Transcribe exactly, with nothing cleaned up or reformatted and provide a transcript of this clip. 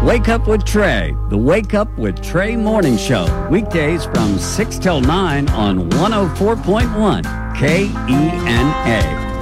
Wake Up with Trey, the Wake Up with Trey Morning Show. Weekdays from six till nine on one oh four point one K E N A.